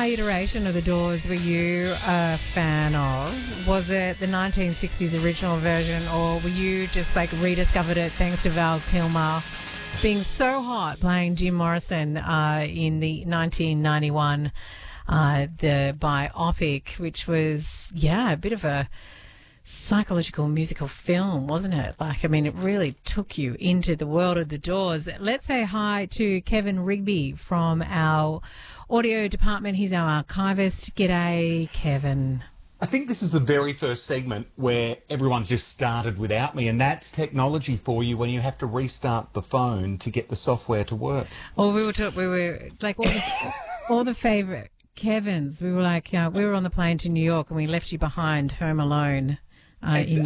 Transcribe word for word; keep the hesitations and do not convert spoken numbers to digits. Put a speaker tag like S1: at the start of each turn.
S1: iteration of The Doors were you a fan of? Was it the nineteen sixties original version, or were you just like rediscovered it thanks to Val Kilmer being so hot playing Jim Morrison uh, in the nineteen ninety-one uh, the biopic, which was, yeah, a bit of a psychological musical film, wasn't it? Like, I mean, it really took you into the world of The Doors. Let's say hi to Kevin Rigby from our audio department. He's our archivist. G'day, Kevin.
S2: I think this is the very first segment where everyone's just started without me, and that's technology for you when you have to restart the phone to get the software to work.
S1: Well, we were talk- we were like all the, all the favourite Kevins. We were like, uh, we were on the plane to New York and we left you behind home alone. Uh, in